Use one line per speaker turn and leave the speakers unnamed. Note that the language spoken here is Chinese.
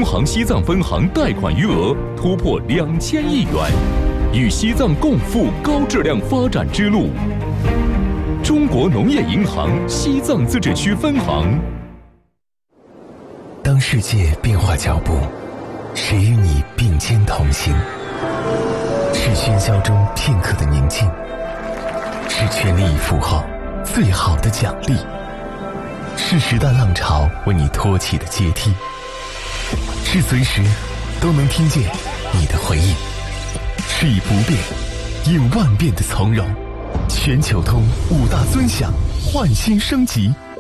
农行西藏分行贷款余额突破2000亿元，与西藏共赴高质量发展之路。中国农业银行西藏自治区分行。
当世界变化脚步，谁与你并肩同行？是喧嚣中片刻的宁静，是全力以赴后最好的奖励，是时代浪潮为你托起的阶梯，是随时都能听见你的回应，是以不变应万变的从容。全球通5大尊享，焕新升级。